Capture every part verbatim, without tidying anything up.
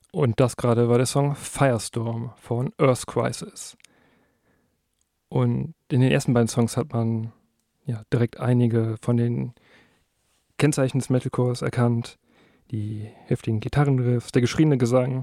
Und das gerade war der Song Firestorm von Earth Crisis. Und in den ersten beiden Songs hat man ja direkt einige von den Kennzeichen des Metalcores erkannt. Die heftigen Gitarrenriffs, der geschrieene Gesang.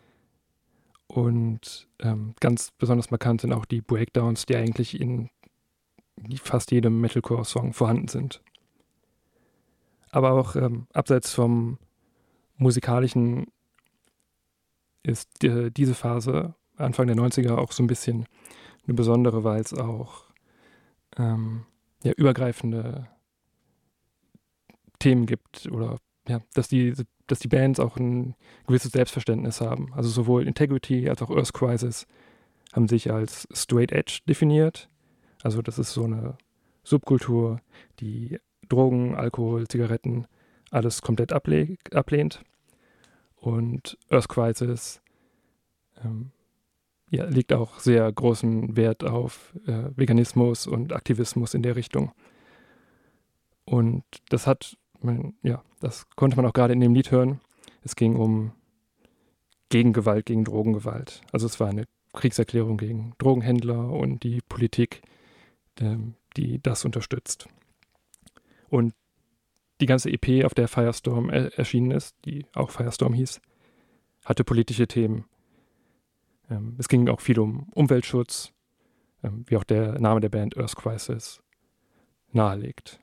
Und ähm, ganz besonders markant sind auch die Breakdowns, die eigentlich in fast jedem Metalcore-Song vorhanden sind. Aber auch ähm, abseits vom musikalischen ist die, diese Phase, Anfang der neunziger, auch so ein bisschen eine besondere, weil es auch ähm, ja, übergreifende Themen gibt oder ja, dass die, dass die Bands auch ein gewisses Selbstverständnis haben. Also sowohl Integrity als auch Earth Crisis haben sich als Straight Edge definiert. Also das ist so eine Subkultur, die Drogen, Alkohol, Zigaretten, alles komplett ableh- ablehnt. Und Earth Crisis ähm, ja, legt auch sehr großen Wert auf äh, Veganismus und Aktivismus in der Richtung. Und das hat, man, ja, das konnte man auch gerade in dem Lied hören. Es ging um Gegengewalt, gegen Drogengewalt. Also es war eine Kriegserklärung gegen Drogenhändler und die Politik, ähm, die das unterstützt. Und die ganze E P, auf der Firestorm er- erschienen ist, die auch Firestorm hieß, hatte politische Themen. Ähm, es ging auch viel um Umweltschutz, ähm, wie auch der Name der Band Earth Crisis nahelegt.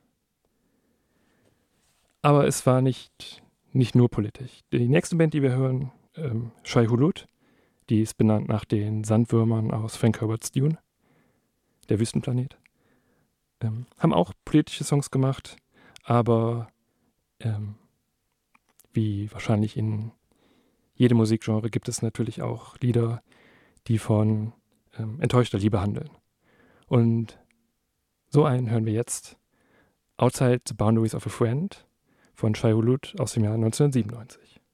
Aber es war nicht, nicht nur politisch. Die nächste Band, die wir hören, ähm, Shai Hulud, die ist benannt nach den Sandwürmern aus Frank Herbert's Dune, der Wüstenplanet, ähm, haben auch politische Songs gemacht, aber ähm, wie wahrscheinlich in jedem Musikgenre gibt es natürlich auch Lieder, die von ähm, enttäuschter Liebe handeln. Und so einen hören wir jetzt, Outside the Boundaries of a Friend von Shai Hulud aus dem Jahr neunzehnhundertsiebenundneunzig.